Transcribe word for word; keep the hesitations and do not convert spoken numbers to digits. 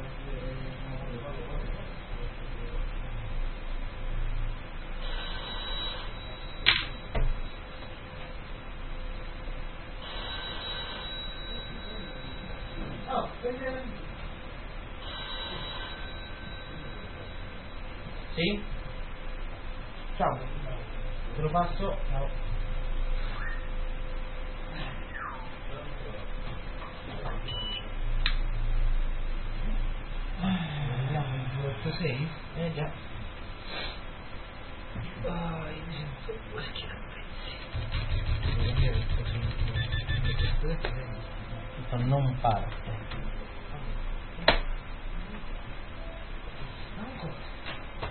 Sì? Ciao. Te lo passo. Ciao. Vediamo il due sei? Eh già. Oh, mi sento due schiaffi. Non parte.